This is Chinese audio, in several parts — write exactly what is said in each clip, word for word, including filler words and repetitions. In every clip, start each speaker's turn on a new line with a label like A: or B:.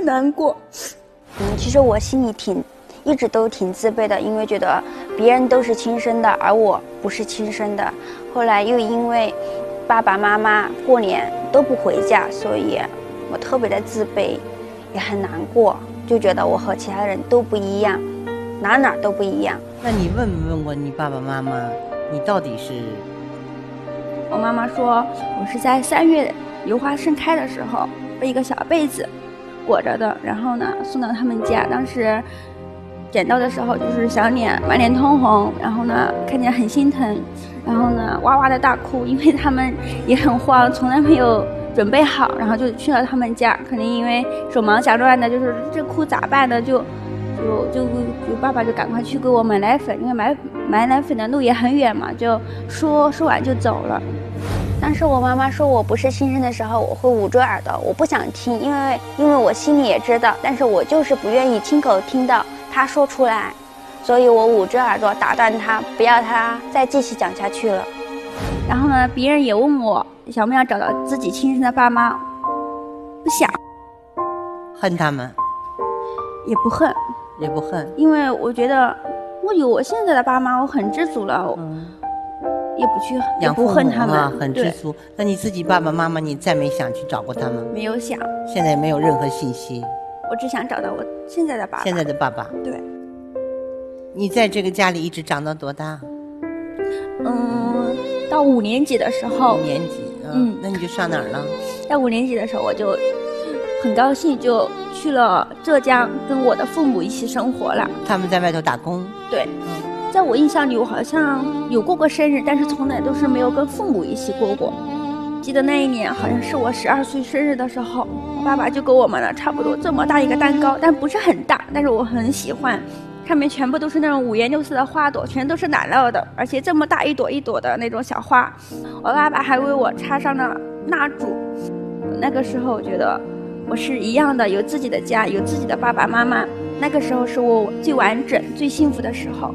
A: 难过。嗯，其实我心里挺一直都挺自卑的，因为觉得别人都是亲生的，而我不是亲生的。后来又因为爸爸妈妈过年都不回家，所以我特别的自卑，也很难过，就觉得我和其他人都不一样，哪哪都不一样。
B: 那你问没问过你爸爸妈妈，你到底是？
A: 我妈妈说我是在三月油花盛开的时候被一个小被子裹着的，然后呢送到他们家，当时捡到的时候就是小脸满脸通红，然后呢看见很心疼，然后呢哇哇的大哭，因为他们也很慌，从来没有准备好，然后就去了他们家，可能因为手忙脚乱的，就是这哭咋办呢，就就就就爸爸就赶快去给我买奶粉，因为买买奶粉的路也很远嘛，就说说完就走了。当时我妈妈说我不是亲生的时候，我会捂住耳朵，我不想听，因为因为我心里也知道，但是我就是不愿意亲口听到她说出来，所以我捂着耳朵打断她，不要她再继续讲下去了。然后呢，别人也问我想不想找到自己亲生的爸妈，不想。
B: 恨他们？
A: 也不恨，
B: 也不恨，
A: 因为我觉得我有我现在的爸妈，我很知足了。
B: 嗯，
A: 也不去，也不恨他们，
B: 啊，很知足。那你自己爸爸妈妈，你再没想去找过他们？
A: 没有想，
B: 现在也没有任何信息。
A: 我只想找到我现在的爸爸。
B: 现在的爸爸，
A: 对。
B: 你在这个家里一直长到多大？
A: 嗯，到五年级的时候。
B: 五年级，嗯，嗯那你就上哪儿了？
A: 在五年级的时候，我就很高兴，就去了浙江，跟我的父母一起生活了。
B: 他们在外头打工。
A: 对。在我印象里，我好像有过过生日，但是从来都是没有跟父母一起过过。记得那一年好像是我十二岁生日的时候，我爸爸就给我买了差不多这么大一个蛋糕，但不是很大，但是我很喜欢，上面全部都是那种五颜六色的花朵，全都是奶酪的，而且这么大一朵一朵的那种小花。我爸爸还为我插上了蜡烛。那个时候我觉得我是一样的，有自己的家，有自己的爸爸妈妈，那个时候是我最完整最幸福的时候。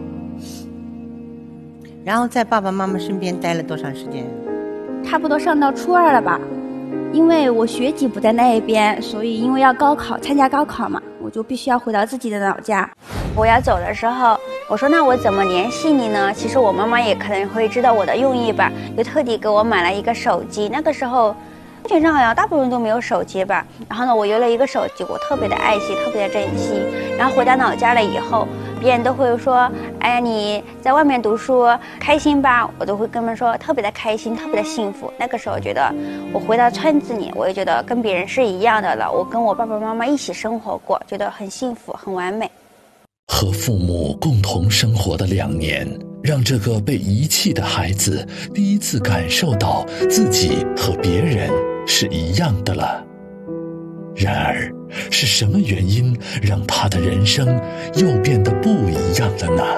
B: 然后在爸爸妈妈身边待了多长时间？
A: 差不多上到初二了吧，因为我学籍不在那一边，所以因为要高考，参加高考嘛，我就必须要回到自己的老家。我要走的时候，我说那我怎么联系你呢？其实我妈妈也可能会知道我的用意吧，就特地给我买了一个手机。那个时候基本上好像大部分人都没有手机吧，然后呢我有了一个手机，我特别的爱惜，特别的珍惜。然后回到老家了以后，别人都会说，哎呀你在外面读书开心吧，我都会跟他们说特别的开心，特别的幸福。那个时候觉得我回到村子里，我也觉得跟别人是一样的了，我跟我爸爸妈妈一起生活过，觉得很幸福很完美。
C: 和父母共同生活的两年，让这个被遗弃的孩子第一次感受到自己和别人是一样的了。然而，是什么原因让他的人生又变得不一样了呢？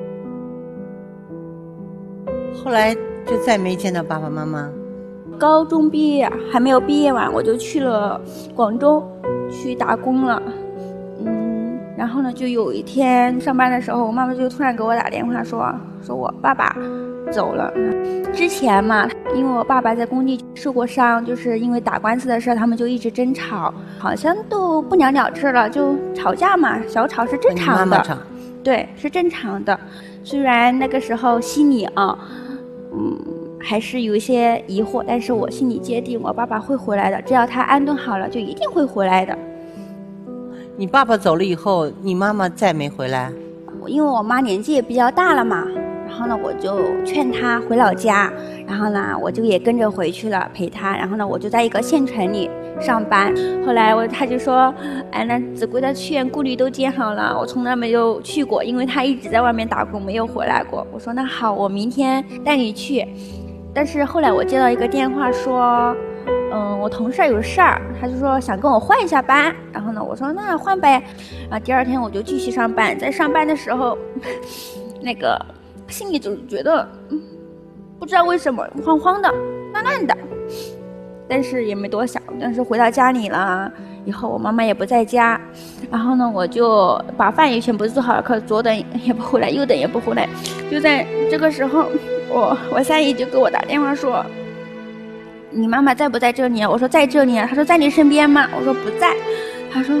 B: 后来就再没见到爸爸妈妈。
A: 高中毕业还没有毕业完，我就去了广州去打工了。嗯，然后呢，就有一天上班的时候，我妈妈就突然给我打电话说，说我爸爸走了。之前嘛，因为我爸爸在工地受过伤，就是因为打官司的事，他们就一直争吵，好像都不了了之了，就吵架嘛，小吵是正常的。
B: 妈妈吵。
A: 对，是正常的。虽然那个时候心里啊，嗯，还是有一些疑惑，但是我心里坚定，我爸爸会回来的，只要他安顿好了，就一定会回来的。
B: 你爸爸走了以后，你妈妈再没回来？
A: 因为我妈年纪也比较大了嘛，然后呢，我就劝她回老家，然后呢，我就也跟着回去了陪她，然后呢，我就在一个县城里上班。后来我他就说，哎，那子规的去顾虑都建好了，我从来没有去过，因为他一直在外面打工，没有回来过。我说那好，我明天带你去。但是后来我接到一个电话说，嗯，我同事有事儿，他就说想跟我换一下班，然后呢，我说那换呗，然后第二天我就继续上班，在上班的时候，那个心里就觉得，嗯，不知道为什么慌慌的、烂烂的，但是也没多想。但是回到家里了以后，我妈妈也不在家，然后呢，我就把饭也全部做好了，可左等也不回来，右等也不回来。就在这个时候，我我三姨就给我打电话说，你妈妈在不在这里啊？我说在这里啊。她说在你身边吗？我说不在。她说